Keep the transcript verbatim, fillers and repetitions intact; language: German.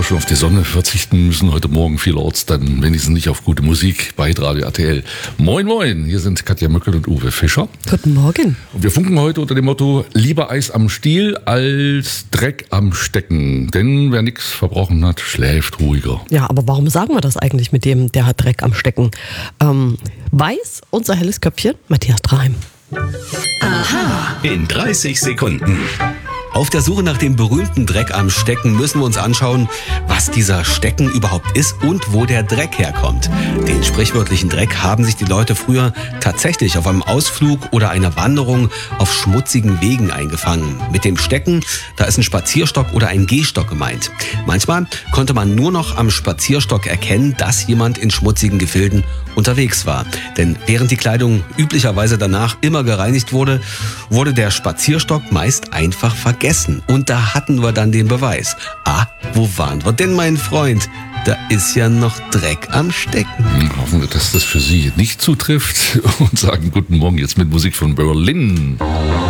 wir schon auf die Sonne verzichten müssen heute Morgen vielerorts, dann wenigstens nicht auf gute Musik bei Radio R T L. Moin moin, hier sind Katja Möckel und Uwe Fischer. Guten Morgen. Und wir funken heute unter dem Motto, lieber Eis am Stiel als Dreck am Stecken. Denn wer nichts verbrochen hat, schläft ruhiger. Ja, aber warum sagen wir das eigentlich mit dem, der hat Dreck am Stecken? Ähm, weiß, unser helles Köpfchen, Matthias Traheim. Aha. In dreißig Sekunden. Auf der Suche nach dem berühmten Dreck am Stecken müssen wir uns anschauen, was dieser Stecken überhaupt ist und wo der Dreck herkommt. Den sprichwörtlichen Dreck haben sich die Leute früher tatsächlich auf einem Ausflug oder einer Wanderung auf schmutzigen Wegen eingefangen. Mit dem Stecken, da ist ein Spazierstock oder ein Gehstock gemeint. Manchmal konnte man nur noch am Spazierstock erkennen, dass jemand in schmutzigen Gefilden unterwegs war. Denn während die Kleidung üblicherweise danach immer gereinigt wurde, wurde der Spazierstock meist einfach vergessen. Und da hatten wir dann den Beweis. Ah, wo waren wir denn, mein Freund? Da ist ja noch Dreck am Stecken. Hoffen wir, dass das für Sie nicht zutrifft und sagen guten Morgen jetzt mit Musik von Berlin.